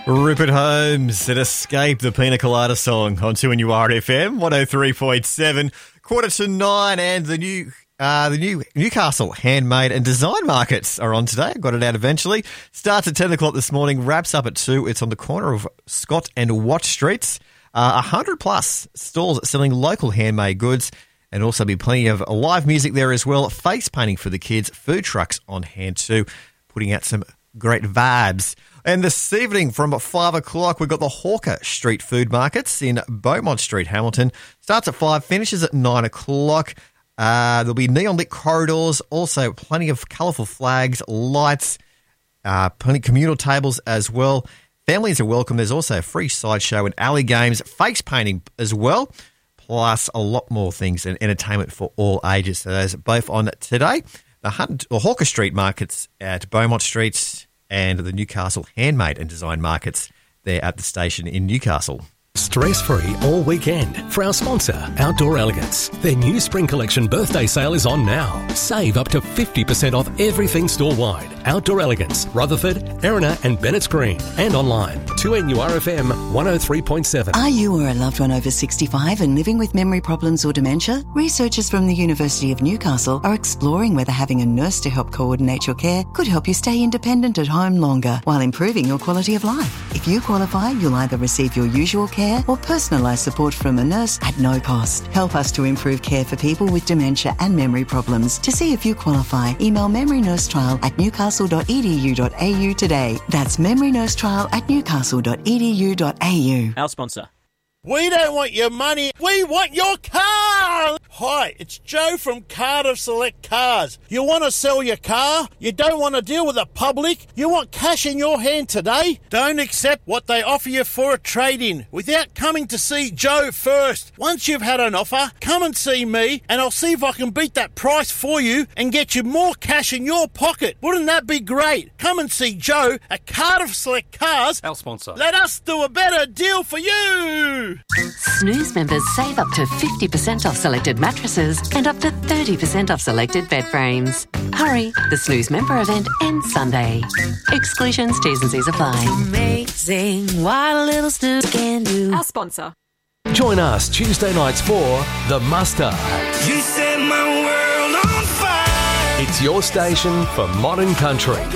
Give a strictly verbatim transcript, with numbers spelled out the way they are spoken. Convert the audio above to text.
Rupert Holmes and Escape, the Pina Colada song on two N U R F M, one oh three point seven, quarter to nine, and the new uh, the new Newcastle Handmade and Design Markets are on today. Got it out eventually. Starts at ten o'clock this morning, wraps up at two. It's on the corner of Scott and Watch Streets. Uh, one hundred plus stalls selling local handmade goods, and also be plenty of live music there as well. Face painting for the kids, food trucks on hand too, putting out some great vibes. And this evening from five o'clock, we've got the Hawker Street Food Markets in Beaumont Street, Hamilton. Starts at five, finishes at nine o'clock. Uh, there'll be neon lit corridors, also plenty of colourful flags, lights, uh, plenty of communal tables as well. Families are welcome. There's also a free sideshow and alley games, face painting as well, plus a lot more things and entertainment for all ages. So those are both on today. The, Hunt, the Hawker Street Markets at Beaumont Street and the Newcastle Handmade and Design Markets there at the station in Newcastle. Stress-free all weekend for our sponsor, Outdoor Elegance. Their new spring collection birthday sale is on now. Save up to fifty percent off everything store-wide. Outdoor Elegance, Rutherford, Erina and Bennett's Green. And online, two N U R F M one oh three point seven. Are you or a loved one over sixty-five and living with memory problems or dementia? Researchers from the University of Newcastle are exploring whether having a nurse to help coordinate your care could help you stay independent at home longer while improving your quality of life. If you qualify, you'll either receive your usual care or personalised support from a nurse at no cost. Help us to improve care for people with dementia and memory problems. To see if you qualify, email memorynursetrial at newcastle dot e d u dot a u today. That's memorynursetrial at newcastle dot e d u dot a u. Our sponsor. We don't want your money, we want your car! Hi, it's Joe from Cardiff Select Cars. You want to sell your car? You don't want to deal with the public? You want cash in your hand today? Don't accept what they offer you for a trade-in without coming to see Joe first. Once you've had an offer, come and see me and I'll see if I can beat that price for you and get you more cash in your pocket. Wouldn't that be great? Come and see Joe at Cardiff Select Cars. Our sponsor. Let us do a better deal for you! Snooze members save up to fifty percent off selected mattresses and up to thirty percent off selected bed frames. Hurry, the Snooze member event ends Sunday. Exclusions, T's and C's apply. Amazing what a little snooze can do. Our sponsor. Join us Tuesday nights for The Muster. You set my world on fire. It's your station for modern country.